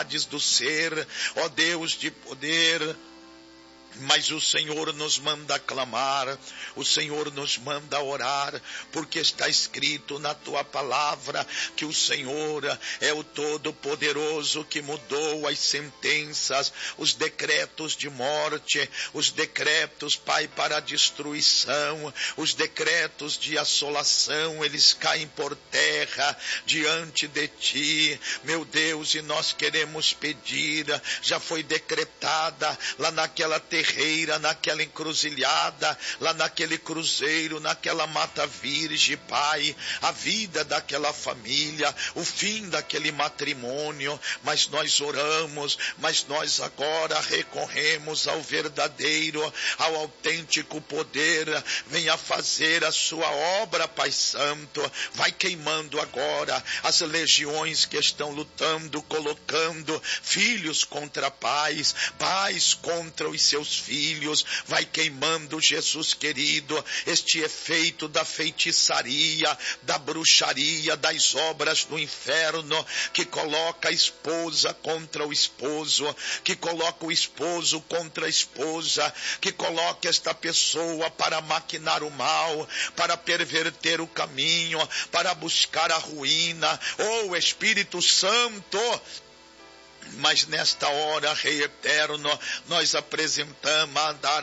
do ser, ó Deus de poder. Mas o Senhor nos manda clamar, o Senhor nos manda orar, porque está escrito na tua palavra que o Senhor é o Todo-Poderoso que mudou as sentenças, os decretos de morte, os decretos, Pai, para a destruição, os decretos de assolação, eles caem por terra diante de ti, meu Deus, e nós queremos pedir, já foi decretada lá naquela terreira, naquela encruzilhada, lá naquele cruzeiro, naquela mata virgem, Pai, a vida daquela família, o fim daquele matrimônio, mas nós oramos, mas nós agora recorremos ao verdadeiro, ao autêntico poder, venha fazer a sua obra, Pai Santo, vai queimando agora as legiões que estão lutando, colocando filhos contra pais, pais contra os seus filhos, vai queimando, Jesus querido, este efeito da feitiçaria, da bruxaria, das obras do inferno, que coloca a esposa contra o esposo, que coloca o esposo contra a esposa, que coloca esta pessoa para maquinar o mal, para perverter o caminho, para buscar a ruína. Oh, Espírito Santo, mas nesta hora, Rei Eterno, nós apresentamos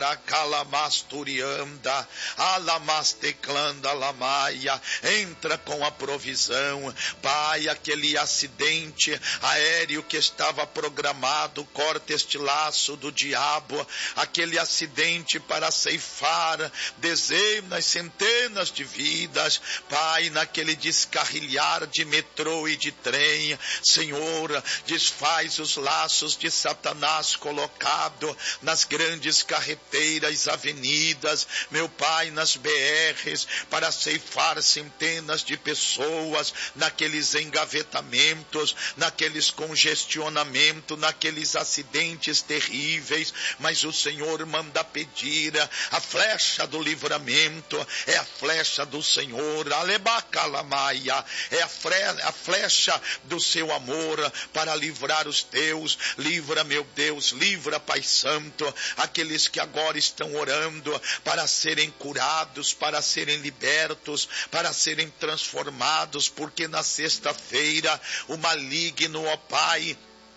Andaracalamastorianda, Alamasteclanda Lamaia, entra com a provisão, Pai, aquele acidente aéreo que estava programado, corta este laço do diabo, aquele acidente para ceifar dezenas, centenas de vidas, Pai, naquele descarrilhar de metrô e de trem, Senhor, desfaz os laços de Satanás colocado nas grandes carreteiras, avenidas, meu Pai, nas BRs, para ceifar centenas de pessoas, naqueles engavetamentos, naqueles congestionamentos, naqueles acidentes terríveis, mas o Senhor manda pedir a flecha do livramento, é a flecha do Senhor, Alebacalamaia, é a flecha do seu amor para livrar os teus, livra, meu Deus, livra, Pai Santo, aqueles que agora estão orando para serem curados, para serem libertos, para serem transformados, porque na sexta-feira o maligno, ó Pai,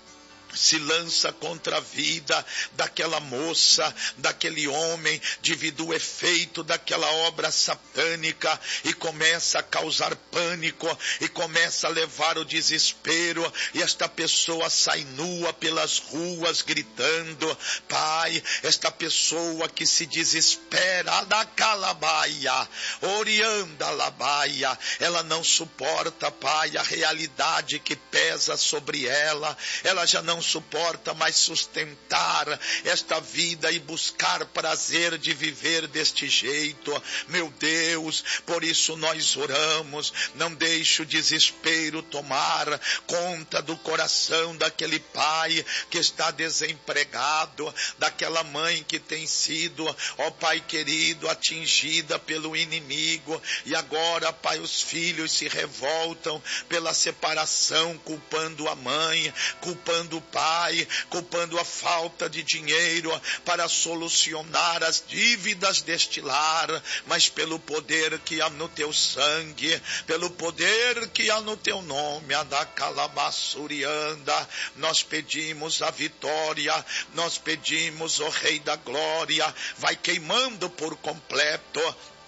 se lança contra a vida daquela moça, daquele homem, devido ao efeito daquela obra satânica, e começa a causar pânico, e começa a levar o desespero, e esta pessoa sai nua pelas ruas gritando, Pai, esta pessoa que se desespera, da calabaia, orianda labaia, ela não suporta, Pai, a realidade que pesa sobre ela, ela já não suporta mais sustentar esta vida e buscar prazer de viver deste jeito, meu Deus, por isso nós oramos, não deixe o desespero tomar conta do coração daquele pai que está desempregado, daquela mãe que tem sido, ó Pai querido, atingida pelo inimigo, e agora, Pai, os filhos se revoltam pela separação, culpando a mãe, culpando o pai, culpando a falta de dinheiro para solucionar as dívidas deste lar, mas pelo poder que há no teu sangue, pelo poder que há no teu nome, Adacalabassurianda, nós pedimos a vitória, nós pedimos, ó Rei da Glória, vai queimando por completo,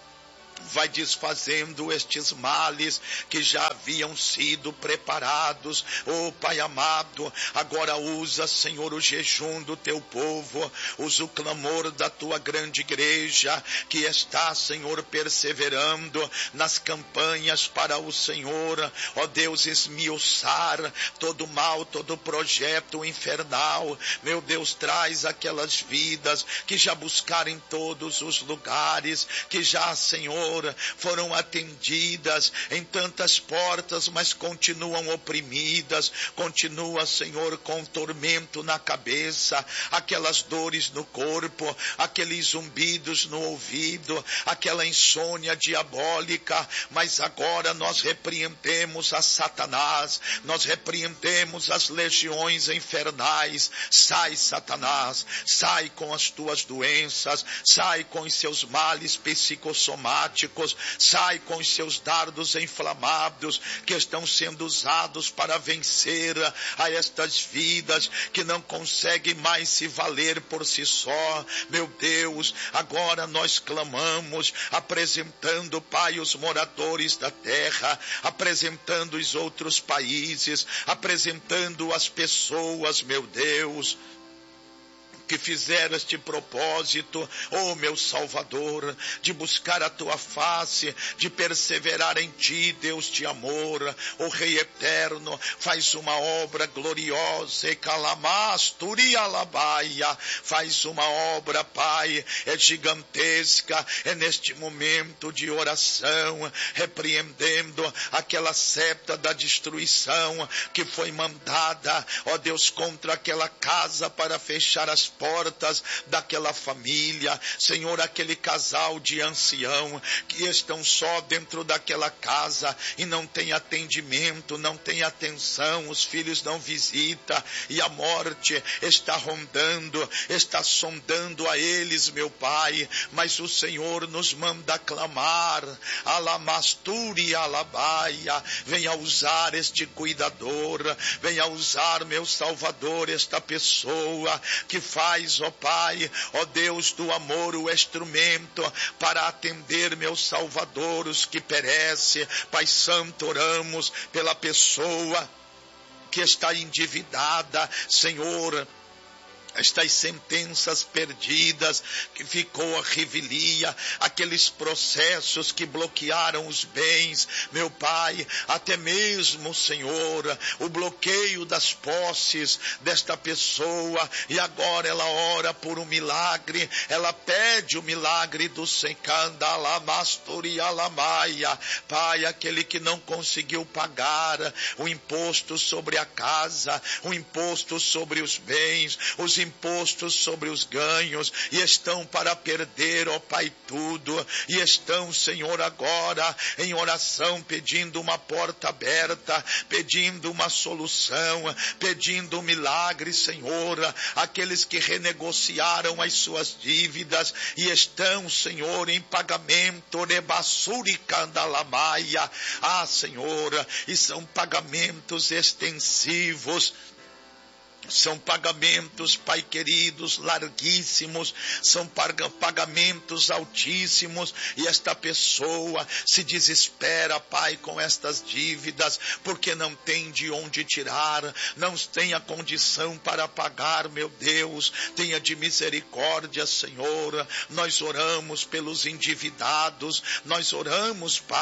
vai desfazendo estes males que já haviam sido preparados, oh Pai amado, agora usa, Senhor, o jejum do teu povo, usa o clamor da tua grande igreja, que está, Senhor, perseverando nas campanhas para o Senhor, ó Deus, esmiuçar todo mal, todo projeto infernal, meu Deus, traz aquelas vidas que já buscaram em todos os lugares, que já, Senhor, Senhor, foram atendidas em tantas portas, mas continuam oprimidas, continua, Senhor, com tormento na cabeça, aquelas dores no corpo, aqueles zumbidos no ouvido, aquela insônia diabólica, mas agora nós repreendemos a Satanás, nós repreendemos as legiões infernais. Sai, Satanás, sai com as tuas doenças, sai com os seus males psicossomáticos, sai com os seus dardos inflamados que estão sendo usados para vencer a estas vidas que não conseguem mais se valer por si só. Meu Deus, agora nós clamamos, apresentando, Pai, os moradores da terra, apresentando os outros países, apresentando as pessoas, meu Deus, que fizeram este propósito, oh meu Salvador, de buscar a tua face, de perseverar em ti, Deus de amor, oh Rei eterno, faz uma obra gloriosa, e calamasturialabaia, faz uma obra, Pai, é gigantesca, é neste momento de oração, repreendendo aquela seta da destruição que foi mandada, ó Deus, contra aquela casa para fechar as portas daquela família, Senhor, aquele casal de ancião que estão só dentro daquela casa e não tem atendimento, não tem atenção, os filhos não visitam e a morte está rondando, está sondando a eles, meu Pai, mas o Senhor nos manda clamar, alamasturi alabaia, venha usar este cuidador, venha usar, meu Salvador, esta pessoa que faz, ó Pai, ó Deus do amor, o instrumento para atender, meu Salvador, os que perecem. Pai Santo, oramos pela pessoa que está endividada, Senhor, estas sentenças perdidas, que ficou a revelia, aqueles processos que bloquearam os bens, meu Pai, até mesmo, Senhor, o bloqueio das posses desta pessoa, e agora ela ora por um milagre, ela pede o milagre do Secandalamastorialamaia, Pai, aquele que não conseguiu pagar o imposto sobre a casa, o imposto sobre os bens, os impostos sobre os ganhos, e estão para perder, ó Pai, tudo, e estão, Senhor, agora em oração, pedindo uma porta aberta, pedindo uma solução, pedindo um milagre, Senhor, aqueles que renegociaram as suas dívidas e estão, Senhor, em pagamento, Rebassuricandalamaya, Senhor, e são pagamentos extensivos, são pagamentos, Pai queridos, larguíssimos, são pagamentos altíssimos, e esta pessoa se desespera, Pai, com estas dívidas, porque não tem de onde tirar, não tem a condição para pagar, meu Deus, tenha de misericórdia, Senhor, nós oramos pelos endividados, nós oramos, Pai,